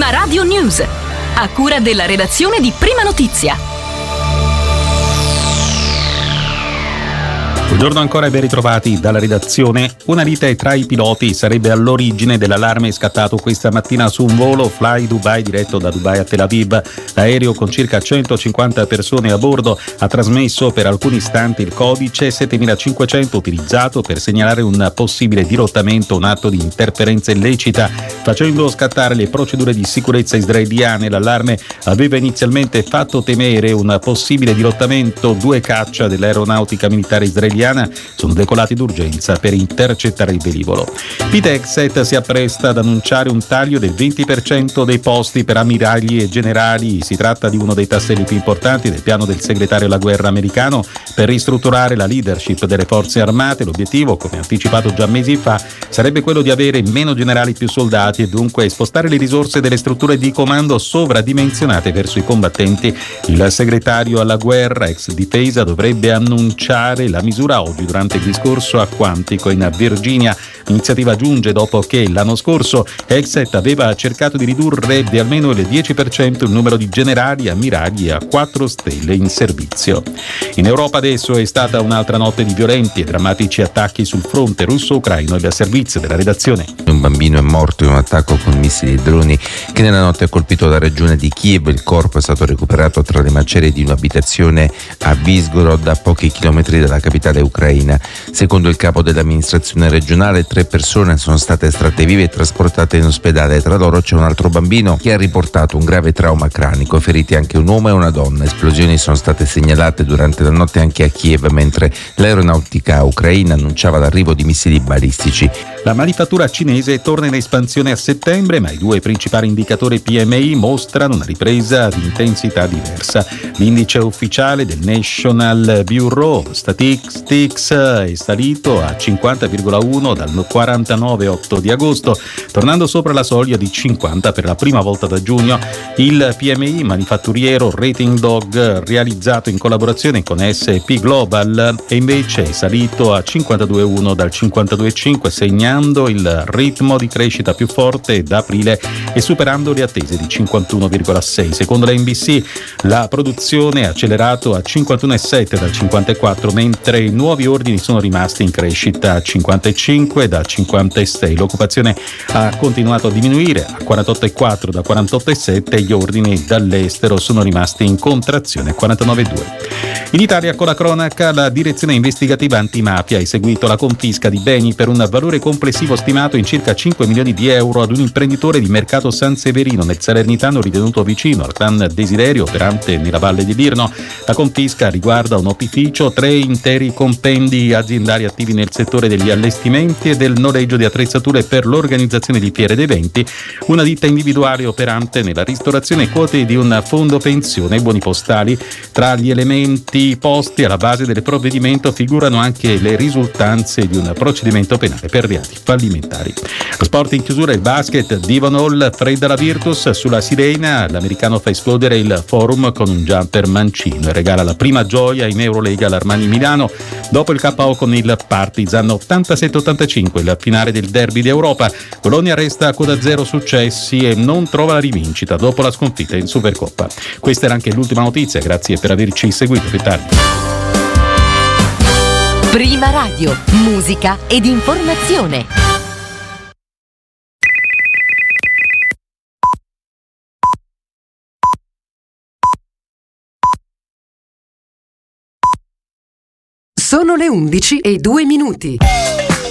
Prima Radio News, a cura della redazione di Prima Notizia. Buongiorno ancora e ben ritrovati dalla redazione. Una lite tra i piloti sarebbe all'origine dell'allarme scattato questa mattina su un volo Fly Dubai diretto da Dubai a Tel Aviv. L'aereo con circa 150 persone a bordo ha trasmesso per alcuni istanti il codice 7500 utilizzato per segnalare un possibile dirottamento, un atto di interferenza illecita, facendo scattare le procedure di sicurezza israeliane. L'allarme aveva inizialmente fatto temere un possibile dirottamento. 2 caccia dell'aeronautica militare israeliana sono decollati d'urgenza per intercettare il velivolo. Pitexet si appresta ad annunciare un taglio del 20% dei posti per ammiragli e generali. Si tratta di uno dei tasselli più importanti del piano del segretario alla guerra americano per ristrutturare la leadership delle forze armate. L'obiettivo, come anticipato già mesi fa, sarebbe quello di avere meno generali, più soldati e dunque spostare le risorse delle strutture di comando sovradimensionate verso i combattenti. Il segretario alla guerra, ex difesa, dovrebbe annunciare la misura oggi durante il discorso a Quantico in Virginia. L'iniziativa giunge dopo che l'anno scorso Exet aveva cercato di ridurre di almeno il 10% il numero di generali ammiragli a 4 stelle in servizio. In Europa adesso è stata un'altra notte di violenti e drammatici attacchi sul fronte russo-ucraino. Il servizio della redazione. Un bambino è morto in un attacco con missili e droni che nella notte ha colpito la regione di Kiev. Il corpo è stato recuperato tra le macerie di un'abitazione a Vizgorod, a pochi chilometri dalla capitale ucraina. Secondo il capo dell'amministrazione regionale, 3 persone sono state estratte vive e trasportate in ospedale. Tra loro c'è un altro bambino che ha riportato un grave trauma cranico, feriti anche un uomo e una donna. Esplosioni sono state segnalate durante la notte anche a Kiev, mentre l'aeronautica ucraina annunciava l'arrivo di missili balistici. La manifattura cinese torna in espansione a settembre, ma i 2 principali indicatori PMI mostrano una ripresa di intensità diversa. L'indice ufficiale del National Bureau of Statistics è salito a 50,1 dal 49,8 di agosto, tornando sopra la soglia di 50 per la prima volta da giugno. Il PMI manifatturiero Rating Dog, realizzato in collaborazione con S&P Global, è invece salito a 52,1 dal 52,5, segnando il ritmo di crescita più forte da aprile e superando le attese di 51,6. Secondo la NBC la produzione ha accelerato a 51,7 dal 54, mentre i nuovi ordini sono rimasti in crescita a 55 da 56. L'occupazione ha continuato a diminuire a 48,4 da 48,7. Gli ordini dall'estero sono rimasti in contrazione a 49,2. In Italia, con la cronaca, la direzione investigativa antimafia ha eseguito la confisca di beni per un valore complessivo stimato in circa 5 milioni di euro ad un imprenditore di mercato San Severino nel Salernitano ritenuto vicino al clan Desiderio operante nella Valle di Virno. La confisca riguarda un opificio, 3 interi compendi aziendali attivi nel settore degli allestimenti e del noleggio di attrezzature per l'organizzazione di fiere ed eventi, una ditta individuale operante nella ristorazione, quote di un fondo pensione e buoni postali. Tra gli elementi posti alla base del provvedimento figurano anche le risultanze di un procedimento penale per reati fallimentari. Lo sport in chiusura, il basket, Devon Hall fredda la Virtus sulla sirena, l'americano fa esplodere il Forum con un jumper mancino e regala la prima gioia in Eurolega all'Armani Milano dopo il KO con il Partizan 87-85, il finale del derby d'Europa. Bologna resta a coda 0 successi e non trova la rivincita dopo la sconfitta in Supercoppa. Questa era anche l'ultima notizia, grazie per averci seguito. Più tardi. Prima Radio, musica ed informazione. Sono le 11:02.